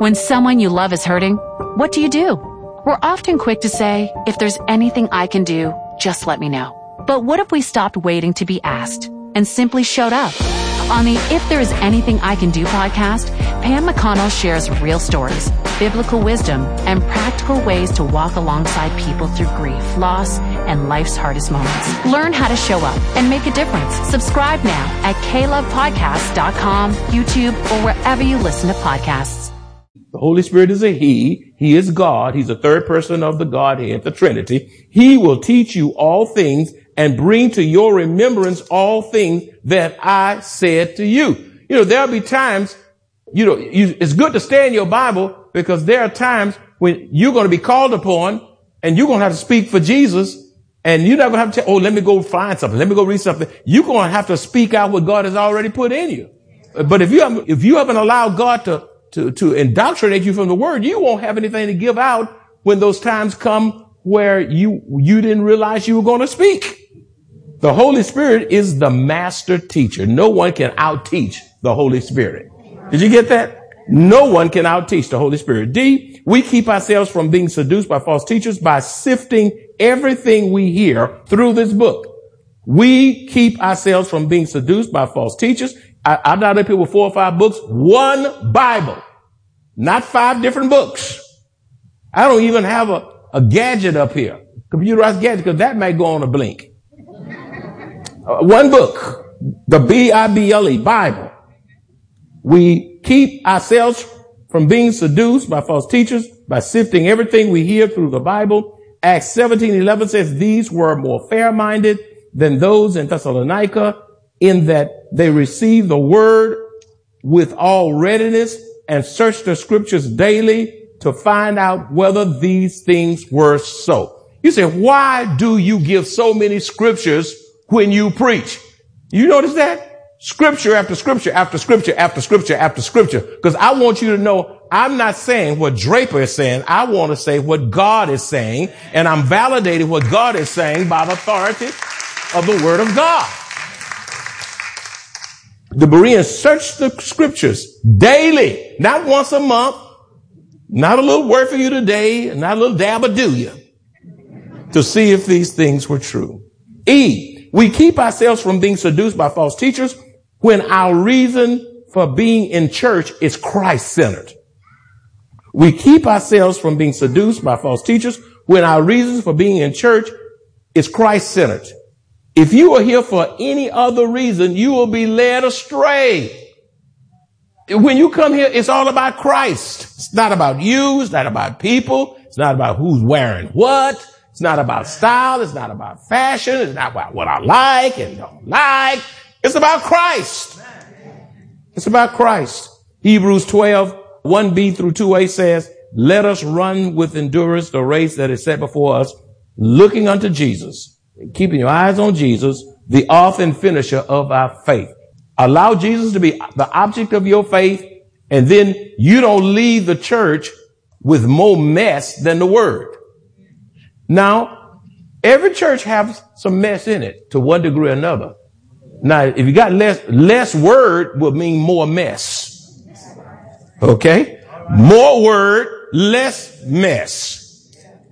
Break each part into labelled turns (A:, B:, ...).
A: When someone you love is hurting, what do? We're often quick to say, if there's anything I can do, just let me know. But what if we stopped waiting to be asked and simply showed up? On the If There Is Anything I Can Do podcast, Pam McConnell shares real stories, biblical wisdom, and practical ways to walk alongside people through grief, loss, and life's hardest moments. Learn how to show up and make a difference. Subscribe now at KLovePodcasts.com, YouTube, or wherever you listen to podcasts.
B: The Holy Spirit is a He. He is God. He's the third person of the Godhead, the Trinity. He will teach you all things and bring to your remembrance all things that I said to you. There'll be times, it's good to stay in your Bible, because there are times when you're going to be called upon and you're going to have to speak for Jesus, and you're not going to have to say, let me go find something. Let me go read something. You're going to have to speak out what God has already put in you. But if you haven't allowed God to indoctrinate you from the word, you won't have anything to give out when those times come where you didn't realize you were going to speak. The Holy Spirit is the master teacher. No one can out-teach the Holy Spirit. Did you get that? No one can out-teach the Holy Spirit. D, we keep ourselves from being seduced by false teachers by sifting everything we hear through this book. We keep ourselves from being seduced by false teachers. I've not had people with 4 or 5 books, one Bible, not 5 different books. I don't even have a gadget up here, computerized gadget, because that may go on a blink. One book, the Bible, Bible. We keep ourselves from being seduced by false teachers by sifting everything we hear through the Bible. Acts 17:11 says these were more fair-minded than those in Thessalonica, in that they received the word with all readiness and searched the scriptures daily to find out whether these things were so. You say, why do you give so many scriptures when you preach? You notice that? Scripture after scripture after scripture after scripture after scripture. Because I want you to know I'm not saying what Draper is saying. I want to say what God is saying. And I'm validating what God is saying by the authority of the word of God. The Bereans searched the scriptures daily, not once a month, not a little word for you today, not a little dab or do you, to see if these things were true. E, we keep ourselves from being seduced by false teachers when our reason for being in church is Christ-centered. We keep ourselves from being seduced by false teachers when our reasons for being in church is Christ-centered. If you are here for any other reason, you will be led astray. When you come here, it's all about Christ. It's not about you. It's not about people. It's not about who's wearing what. It's not about style. It's not about fashion. It's not about what I like and don't like. It's about Christ. It's about Christ. Hebrews 12, 1b through 2a says, let us run with endurance the race that is set before us, looking unto Jesus, keeping your eyes on Jesus, the author and finisher of our faith. Allow Jesus to be the object of your faith, and then you don't leave the church with more mess than the word. Now, every church has some mess in it to one degree or another. Now, if you got less word will mean more mess. Okay? More word, less mess.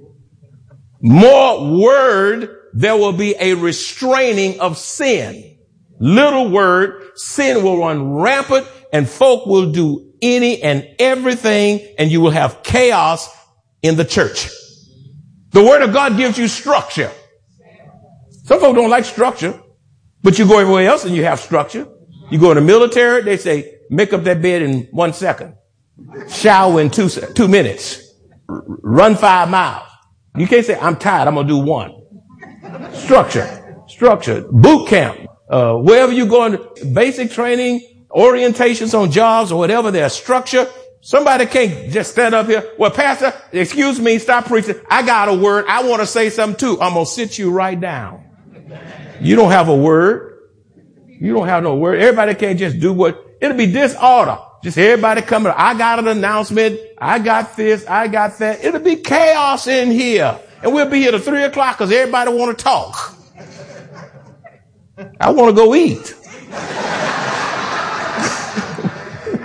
B: More word, there will be a restraining of sin. Little word, sin will run rampant and folk will do any and everything, and you will have chaos in the church. The word of God gives you structure. Some folk don't like structure, but you go everywhere else and you have structure. You go in the military, they say, make up that bed in 1 second. Shower in 2 minutes. Run 5 miles. You can't say, I'm tired, I'm going to do 1. Structure. Boot camp. Wherever you go in basic training, orientations on jobs or whatever, there's structure. Somebody can't just stand up here. Well, Pastor, excuse me, stop preaching. I got a word. I want to say something too. I'm going to sit you right down. You don't have a word. You don't have no word. Everybody can't just do what, it'll be disorder. Just everybody coming. I got an announcement. I got this. I got that. It'll be chaos in here. And we'll be here till 3 o'clock because everybody want to talk. I want to go eat.